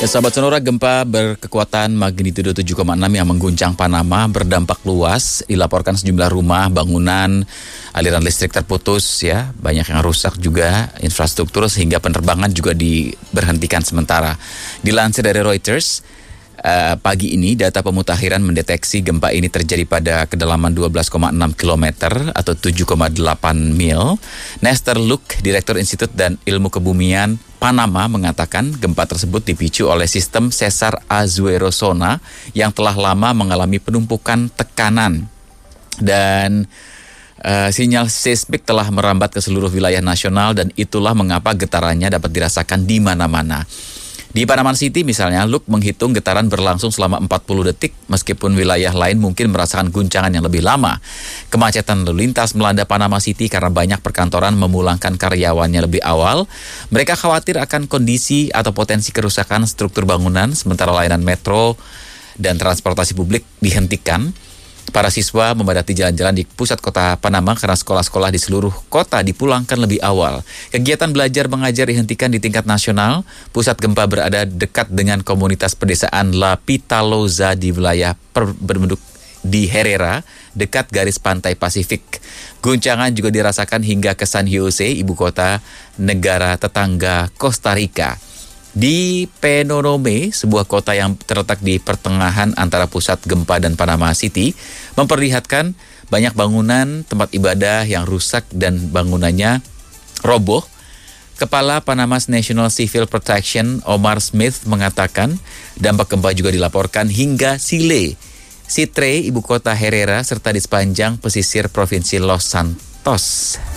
Ya, sahabat Sonora, gempa berkekuatan magnitudo 7,6 yang mengguncang Panama berdampak luas. Dilaporkan sejumlah rumah, bangunan, aliran listrik terputus, ya, banyak yang rusak juga infrastruktur sehingga penerbangan juga diberhentikan sementara. Dilansir dari Reuters, pagi ini data pemutakhiran mendeteksi gempa ini terjadi pada kedalaman 12,6 km atau 7,8 mil. Nestor Luke, Direktur Institut dan Ilmu Kebumian Panama, mengatakan gempa tersebut dipicu oleh sistem sesar Azuero Zona yang telah lama mengalami penumpukan tekanan. Dan sinyal seismik telah merambat ke seluruh wilayah nasional dan itulah mengapa getarannya dapat dirasakan di mana-mana. Di Panama City misalnya, Luke menghitung getaran berlangsung selama 40 detik meskipun wilayah lain mungkin merasakan guncangan yang lebih lama. Kemacetan lalu lintas melanda Panama City karena banyak perkantoran memulangkan karyawannya lebih awal. Mereka khawatir akan kondisi atau potensi kerusakan struktur bangunan sementara layanan metro dan transportasi publik dihentikan. Para siswa memadati jalan-jalan di pusat kota Panama karena sekolah-sekolah di seluruh kota dipulangkan lebih awal. Kegiatan belajar mengajar dihentikan di tingkat nasional. Pusat gempa berada dekat dengan komunitas pedesaan La Pitaloza di wilayah berbentuk di Herrera, dekat garis pantai Pasifik. Guncangan juga dirasakan hingga ke San Jose, ibu kota negara tetangga Costa Rica. Di Penorome, sebuah kota yang terletak di pertengahan antara pusat gempa dan Panama City, memperlihatkan banyak bangunan tempat ibadah yang rusak dan bangunannya roboh. Kepala Panama's National Civil Protection, Omar Smith, mengatakan dampak gempa juga dilaporkan hingga Chitre, ibu kota Herrera, serta di sepanjang pesisir Provinsi Los Santos.